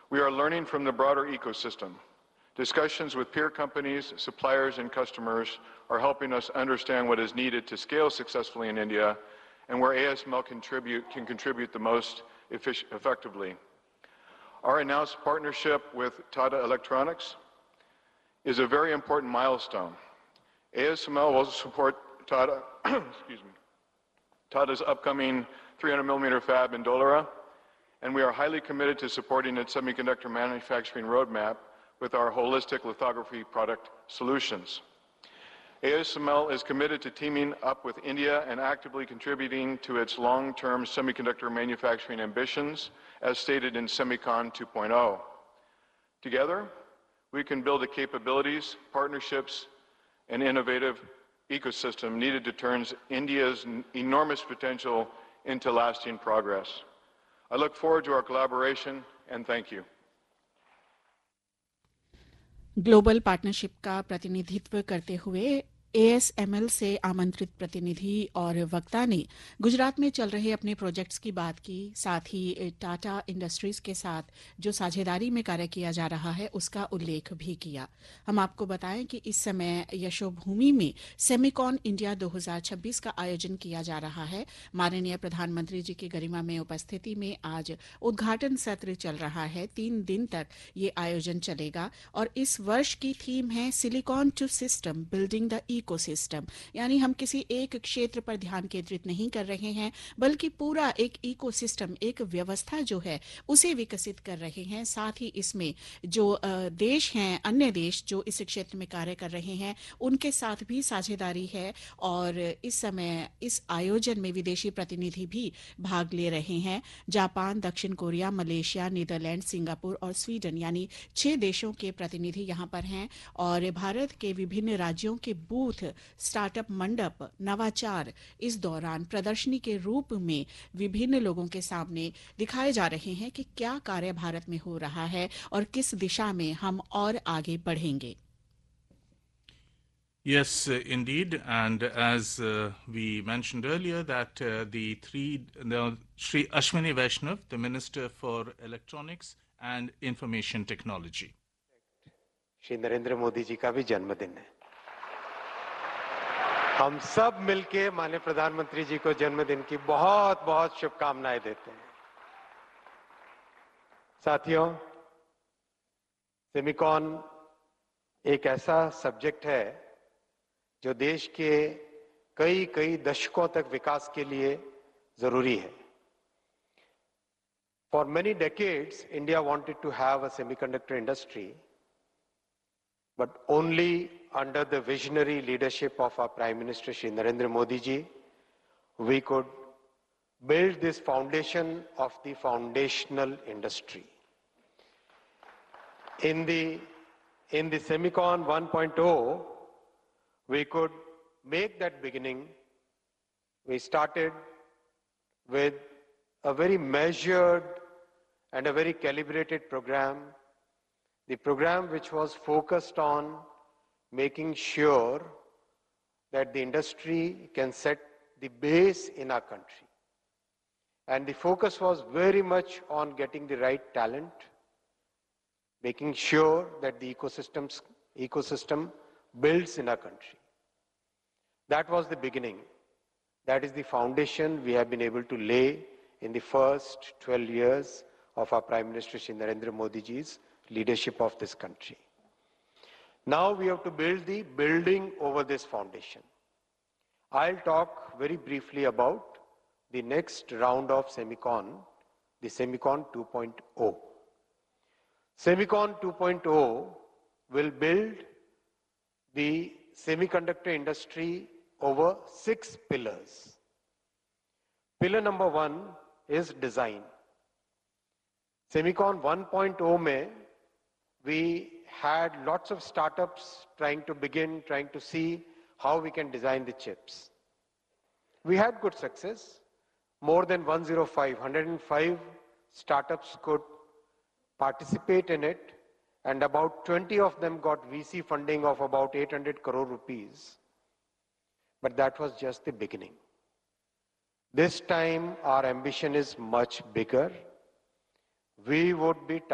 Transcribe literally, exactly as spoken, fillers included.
We are learning from the broader ecosystem. Discussions with peer companies, suppliers, and customers are helping us understand what is needed to scale successfully in India and where A S M L contribute, can contribute the most effectively. Our announced partnership with Tata Electronics is a very important milestone. A S M L will support Tata, excuse me, Tata's upcoming three hundred millimeter fab in Dholera, and we are highly committed to supporting its semiconductor manufacturing roadmap with our holistic lithography product solutions. A S M L is committed to teaming up with India and actively contributing to its long-term semiconductor manufacturing ambitions, as stated in Semicon two point oh. Together, we can build the capabilities, partnerships, and innovative ecosystem needed to turn India's enormous potential into lasting progress. I look forward to our collaboration, and thank you. Global partnership का प्रतिनिधित्व करते हुए A S M L से आमंत्रित प्रतिनिधि और वक्ता ने गुजरात में चल रहे अपने प्रोजेक्ट्स की बात की, साथ ही टाटा इंडस्ट्रीज के साथ जो साझेदारी में कार्य किया जा रहा है उसका उल्लेख भी किया। हम आपको बताएं कि इस समय यशोभूमि में सेमिकॉन इंडिया दो हज़ार छब्बीस का आयोजन किया जा रहा है। माननीय प्रधानमंत्री जी की गरिमा में उपस्थिति में आज उद्घाटन सत्र चल रहा है। तीन दिन तक ये आयोजन चलेगा और इस वर्ष की थीम है silicon to system building the ecosystem, यानी हम किसी एक क्षेत्र पर ध्यान केंद्रित नहीं कर रहे हैं बल्कि पूरा एक इकोसिस्टम, एक व्यवस्था जो है उसे विकसित कर रहे हैं। साथ ही इसमें जो देश हैं, अन्य देश जो इस क्षेत्र में कार्य कर रहे हैं उनके साथ भी साझेदारी है और इस समय इस आयोजन में विदेशी प्रतिनिधि भी भाग ले रहे हैं। जापान, दक्षिण कोरिया, मलेशिया, नीदरलैंड, सिंगापुर और स्वीडन यानी छह देशों के प्रतिनिधि यहाँ पर हैं और भारत के विभिन्न राज्यों के बूथ, स्टार्टअप मंडप, नवाचार इस दौरान प्रदर्शनी के रूप में विभिन्न लोगों के सामने दिखाए जा रहे हैं कि क्या कार्य भारत में हो रहा है और किस दिशा में हम और आगे बढ़ेंगे। Yes, uh, indeed, and as uh, we mentioned earlier that uh, the three, the Shri Ashwini Vaishnav, the Minister for Electronics and Information Technology. Shri Narendra Modi ji का भी जन्मदिन है। हम सब मिलके माननीय प्रधानमंत्री जी को जन्मदिन की बहुत बहुत शुभकामनाएं देते हैं। साथियों, सेमिकॉन एक ऐसा सब्जेक्ट है जो देश के कई कई दशकों तक विकास के लिए जरूरी है। For many decades, India wanted to have a semiconductor industry, but only under the visionary leadership of our Prime Minister Shri Narendra Modi ji, we could build this foundation of the foundational industry. In the, in the Semicon one point oh, we could make that beginning. We started with a very measured and a very calibrated program. The program which was focused on making sure that the industry can set the base in our country. And the focus was very much on getting the right talent, making sure that the ecosystems, ecosystem builds in our country. That was the beginning. That is the foundation we have been able to lay in the first twelve years of our Prime Minister Shri Narendra Modi ji's leadership of this country. Now we have to build the building over this foundation. I'll talk very briefly about the next round of Semicon, the Semicon two point oh. Semicon two point oh will build the semiconductor industry over six pillars. Pillar number one is design. Semicon one point oh mein, we had lots of startups trying to begin, trying to see how we can design the chips. We had good success. More than one hundred five, one hundred five startups could participate in it, and about twenty of them got V C funding of about eight hundred crore rupees. But that was just the beginning. This time our ambition is much bigger. We would be